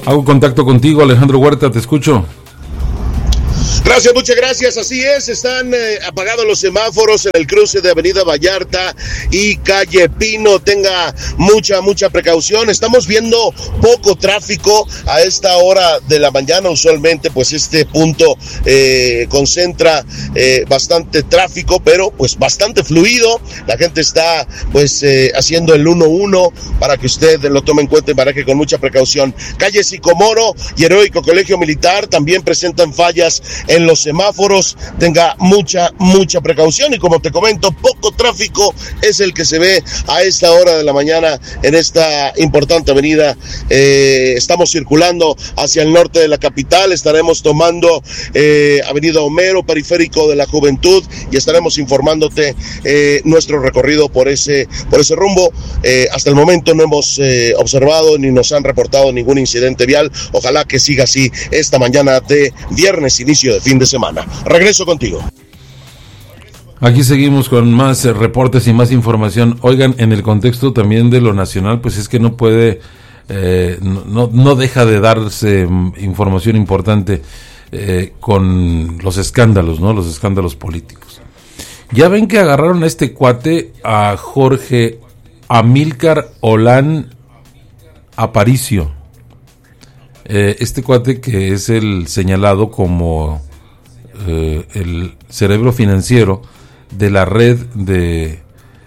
Hago contacto contigo, Alejandro Huerta, te escucho. Gracias, muchas gracias. Así es, están apagados los semáforos en el cruce de Avenida Vallarta y Calle Pino. Tenga mucha precaución. Estamos viendo poco tráfico a esta hora de la mañana. Usualmente, pues este punto concentra bastante tráfico, pero pues bastante fluido. La gente está pues haciendo el 1-1 para que usted lo tome en cuenta y maneje con mucha precaución. Calle Sicomoro y Heroico Colegio Militar también presentan fallas en los semáforos. Tenga mucha precaución y, como te comento, poco tráfico es el que se ve a esta hora de la mañana en esta importante avenida. Estamos circulando hacia el norte de la capital, estaremos tomando Avenida Homero, Periférico de la Juventud, y estaremos informándote nuestro recorrido por ese rumbo. Hasta el momento no hemos observado ni nos han reportado ningún incidente vial. Ojalá que siga así esta mañana de viernes, inicio de fin de semana. Regreso contigo. Aquí seguimos con más reportes y más información. Oigan, en el contexto también de lo nacional, pues es que no puede, no deja de darse información importante con los escándalos, ¿no? Los escándalos políticos. Ya ven que agarraron a este cuate, a Jorge Amílcar Olán Aparicio. Este cuate que es el señalado como el cerebro financiero de la red de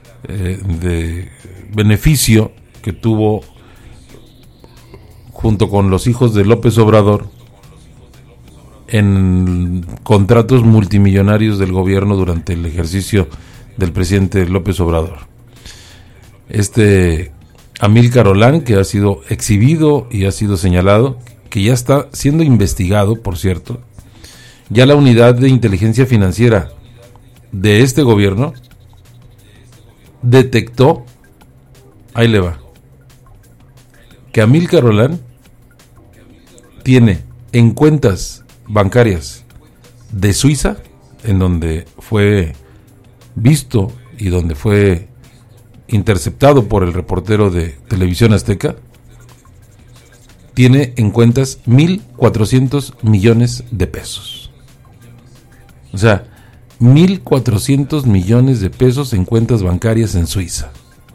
beneficio que tuvo junto con los hijos de López Obrador en contratos multimillonarios del gobierno durante el ejercicio del presidente López Obrador. Este Amílcar Olán, que ha sido exhibido y ha sido señalado, que ya está siendo investigado, por cierto. Ya la unidad de inteligencia financiera de este gobierno detectó, ahí le va, que Amílcar Olán tiene en cuentas bancarias de Suiza, en donde fue visto y donde fue interceptado por el reportero de Televisión Azteca, tiene en cuentas 1,400 millones de pesos. O sea, 1,400 millones de pesos en cuentas bancarias en Suiza.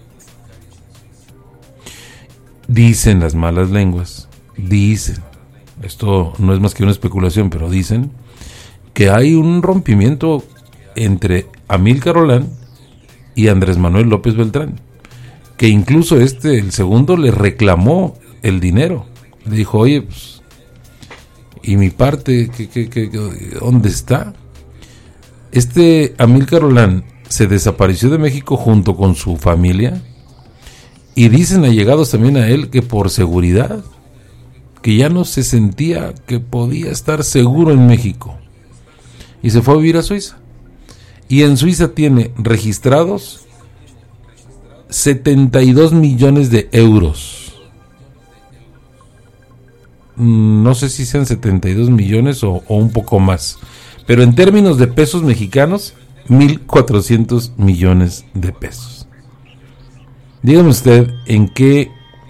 Dicen las malas lenguas, dicen, esto no es más que una especulación, pero dicen que hay un rompimiento entre Amílcar Olán y Andrés Manuel López Beltrán, que incluso el segundo, le reclamó el dinero. Le dijo, oye, pues, ¿y mi parte? ¿Dónde está? Este Amílcar Olán se desapareció de México junto con su familia, y dicen allegados también a él que por seguridad, que ya no se sentía que podía estar seguro en México, y se fue a vivir a Suiza. Y en Suiza tiene registrados 72 millones de euros. No sé si sean 72 millones o un poco más, pero en términos de pesos mexicanos, 1,400 millones de pesos. Dígame usted en qué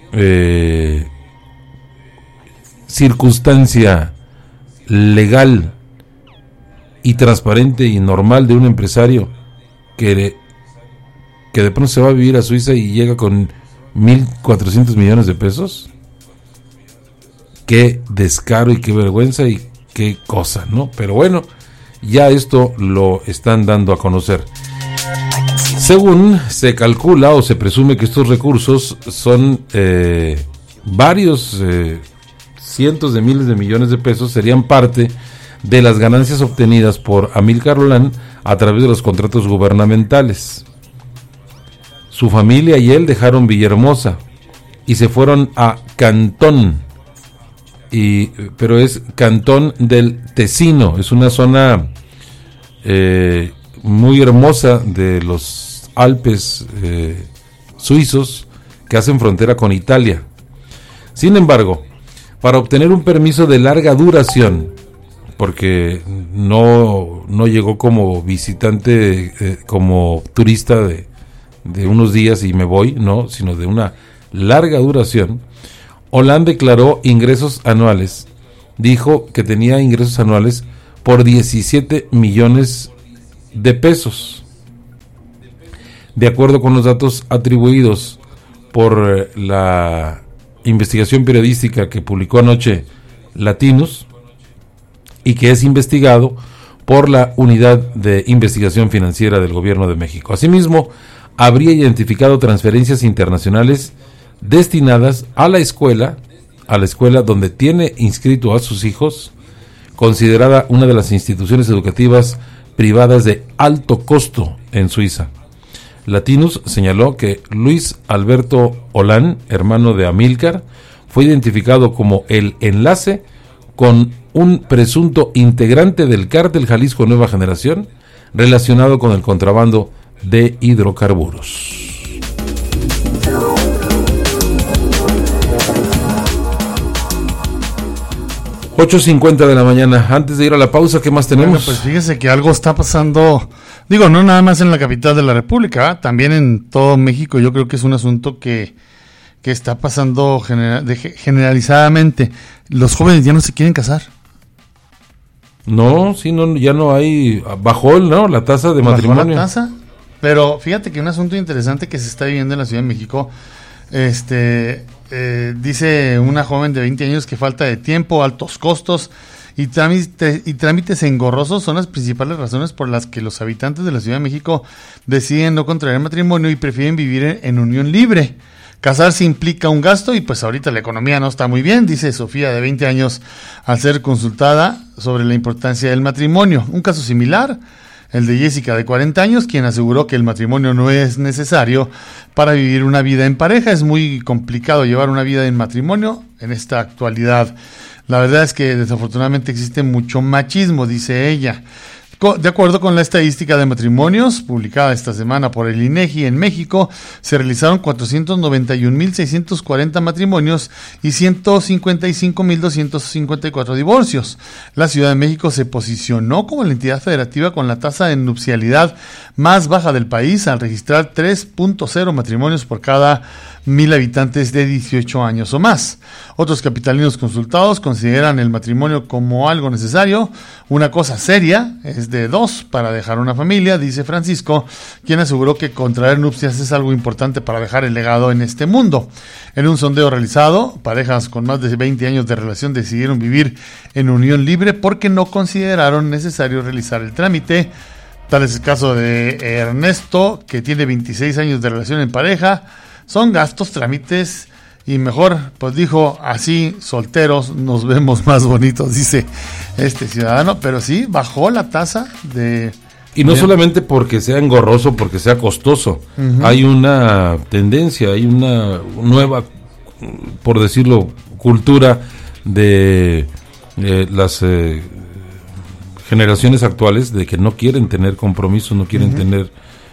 circunstancia legal y transparente y normal de un empresario que de pronto se va a vivir a Suiza y llega con 1,400 millones de pesos. Qué descaro y qué vergüenza y qué cosa, ¿no? Pero bueno, ya esto lo están dando a conocer. Según se calcula o se presume que estos recursos son varios cientos de miles de millones de pesos, serían parte de las ganancias obtenidas por Amílcar Olán a través de los contratos gubernamentales. Su familia y él dejaron Villahermosa y se fueron a Cantón, pero es Cantón del Tesino, es una zona muy hermosa de los Alpes suizos que hacen frontera con Italia. Sin embargo, para obtener un permiso de larga duración, porque no llegó como visitante, como turista de unos días y me voy, no, sino de una larga duración, Hollande declaró ingresos anuales. Dijo que tenía ingresos anuales por 17 millones de pesos. De acuerdo con los datos atribuidos por la investigación periodística que publicó anoche Latinus y que es investigado por la Unidad de Investigación Financiera del Gobierno de México. Asimismo, habría identificado transferencias internacionales destinadas a la escuela donde tiene inscrito a sus hijos, considerada una de las instituciones educativas privadas de alto costo en Suiza. Latinus señaló que Luis Alberto Hollande, hermano de Amílcar, fue identificado como el enlace con un presunto integrante del cártel Jalisco Nueva Generación relacionado con el contrabando de hidrocarburos. 8:50 de la mañana. Antes de ir a la pausa, ¿qué más tenemos? Bueno, pues fíjese que algo está pasando, digo, no nada más en la capital de la República, también en todo México. Yo creo que es un asunto que está pasando generalizadamente. Los jóvenes ya no se quieren casar. No, sí, no, ya no hay, bajó, ¿no?, la tasa de matrimonio. Bajó la tasa, pero fíjate que un asunto interesante que se está viviendo en la Ciudad de México, dice una joven de 20 años que falta de tiempo, altos costos y trámites engorrosos son las principales razones por las que los habitantes de la Ciudad de México deciden no contraer matrimonio y prefieren vivir en unión libre. Casarse implica un gasto y pues ahorita la economía no está muy bien, dice Sofía, de 20 años, al ser consultada sobre la importancia del matrimonio. Un caso similar, el de Jessica, de 40 años, quien aseguró que el matrimonio no es necesario para vivir una vida en pareja. Es muy complicado llevar una vida en matrimonio en esta actualidad. La verdad es que desafortunadamente existe mucho machismo, dice ella. De acuerdo con la estadística de matrimonios publicada esta semana por el INEGI en México, se realizaron 491,640 matrimonios y 155,254 divorcios. La Ciudad de México se posicionó como la entidad federativa con la tasa de nupcialidad más baja del país, al registrar 3.0 matrimonios por cada 1,000 habitantes de 18 años o más. Otros capitalinos consultados consideran el matrimonio como algo necesario, una cosa seria, es de dos para dejar una familia, dice Francisco, quien aseguró que contraer nupcias es algo importante para dejar el legado en este mundo. En un sondeo realizado, parejas con más de 20 años de relación decidieron vivir en unión libre porque no consideraron necesario realizar el trámite. Tal es el caso de Ernesto, que tiene 26 años de relación en pareja. Son gastos, trámites y mejor, pues dijo, así solteros nos vemos más bonitos, dice este ciudadano. Pero sí, bajó la tasa de... Y no solamente porque sea engorroso, porque sea costoso. Uh-huh. Hay una tendencia, hay una nueva, por decirlo, cultura de las generaciones actuales de que no quieren tener compromiso, no quieren tener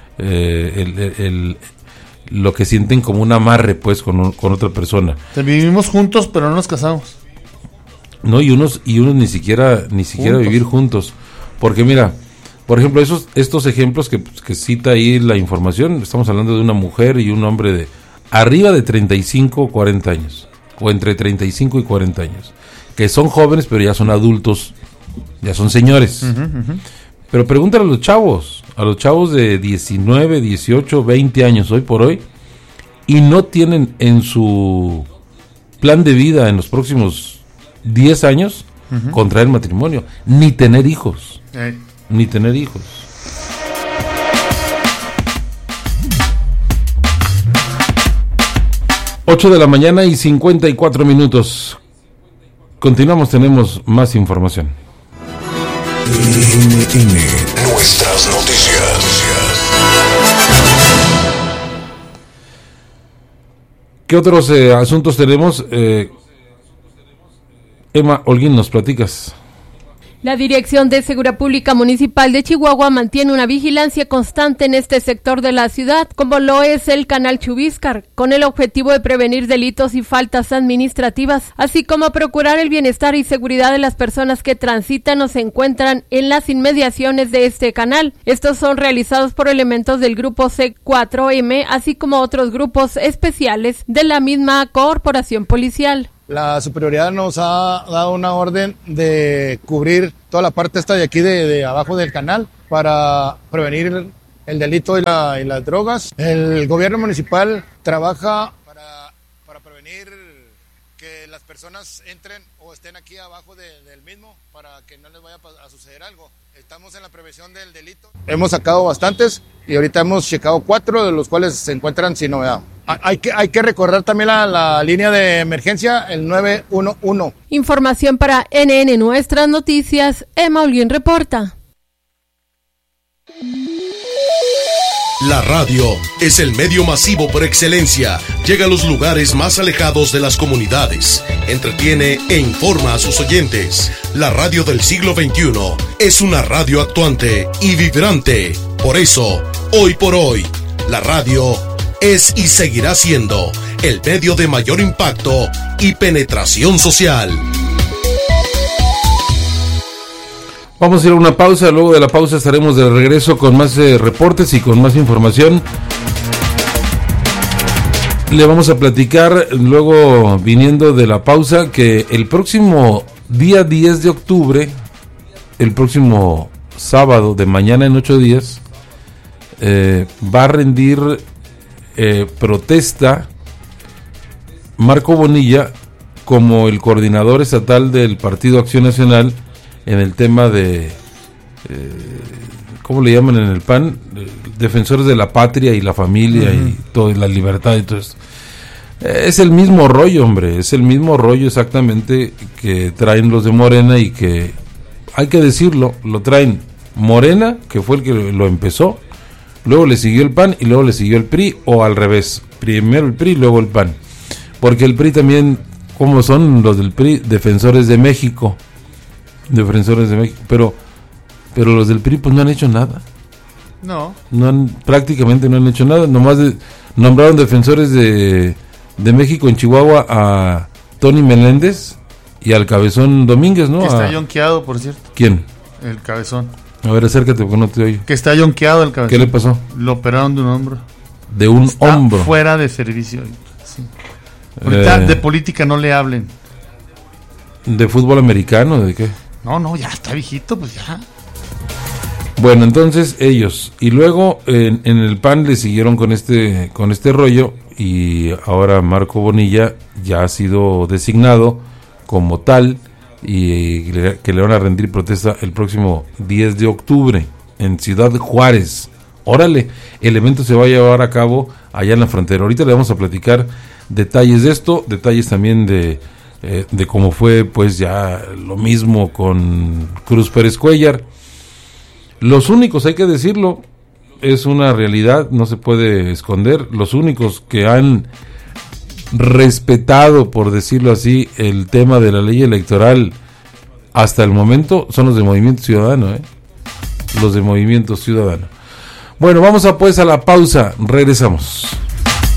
lo que sienten como un amarre, pues, con otra persona. Vivimos juntos, pero no nos casamos. No, y unos ni siquiera vivir juntos. Porque mira, por ejemplo, estos ejemplos que cita ahí la información, estamos hablando de una mujer y un hombre de arriba de 35 o 40 años, o entre 35 y 40 años, que son jóvenes, pero ya son adultos, ya son señores. Pero pregúntale a los chavos de 19, 18, 20 años hoy por hoy, y no tienen en su plan de vida en los próximos 10 años contraer matrimonio, ni tener hijos. Ni tener hijos. Ocho de la mañana y 54 minutos. Continuamos, tenemos más información. Nuestras noticias. ¿Qué otros asuntos tenemos? Emma Holguín, ¿nos platicas? La Dirección de Seguridad Pública Municipal de Chihuahua mantiene una vigilancia constante en este sector de la ciudad, como lo es el Canal Chubíscar, con el objetivo de prevenir delitos y faltas administrativas, así como procurar el bienestar y seguridad de las personas que transitan o se encuentran en las inmediaciones de este canal. Estos son realizados por elementos del Grupo C4M, así como otros grupos especiales de la misma corporación policial. La superioridad nos ha dado una orden de cubrir toda la parte esta de aquí de abajo del canal para prevenir el delito y las drogas. El gobierno municipal trabaja para prevenir que las personas entren o estén aquí abajo del mismo para que no les vaya a suceder algo. Estamos en la prevención del delito. Hemos sacado bastantes y ahorita hemos checado 4, de los cuales se encuentran sin novedad. Hay que recordar también la línea de emergencia, el 911. Información para NN Nuestras Noticias, Emma Olguín reporta. La radio es el medio masivo por excelencia. Llega a los lugares más alejados de las comunidades. Entretiene e informa a sus oyentes. La radio del siglo XXI es una radio actuante y vibrante. Por eso, hoy por hoy, la radio es y seguirá siendo el medio de mayor impacto y penetración social. Vamos a ir a una pausa, luego de la pausa estaremos de regreso con más reportes y con más información. Le vamos a platicar, luego viniendo de la pausa, que el próximo día 10 de octubre, el próximo sábado de mañana en 8 días, va a rendir protesta Marco Bonilla como el coordinador estatal del Partido Acción Nacional en el tema de ¿cómo le llaman en el PAN? Defensores de la patria y la familia y todo, la libertad y todo eso. Es el mismo rollo, hombre, es el mismo rollo exactamente que traen los de Morena y que, hay que decirlo, lo traen Morena, que fue el que lo empezó, luego le siguió el PAN y luego le siguió el PRI, o al revés, primero el PRI, luego el PAN, porque el PRI también, como son los del PRI, defensores de México, pero los del PRI pues no han hecho nada. Prácticamente no han hecho nada, nomás nombraron defensores de México en Chihuahua a Tony Meléndez y al Cabezón Domínguez, ¿no? Que está yonqueado, por cierto. ¿Quién? El Cabezón. A ver, acércate porque no te oigo. Que está yonqueado el Cabezón. ¿Qué le pasó? Lo operaron de un hombro. De un hombro. Fuera de servicio. Sí. Ahorita de política no le hablen. ¿De fútbol americano? ¿De qué? No, ya está viejito, pues ya. Bueno, entonces ellos. Y luego en el PAN le siguieron con este rollo. Y ahora Marco Bonilla ya ha sido designado como tal. Y que le van a rendir protesta el próximo 10 de octubre en Ciudad Juárez. Órale, el evento se va a llevar a cabo allá en la frontera. Ahorita le vamos a platicar detalles de esto, detalles también de cómo fue pues ya lo mismo con Cruz Pérez Cuéllar. Los únicos, hay que decirlo, es una realidad, no se puede esconder, los únicos que han respetado, por decirlo así, el tema de la ley electoral hasta el momento son los de Movimiento Ciudadano, los de Movimiento Ciudadano. Bueno, vamos a la pausa, regresamos.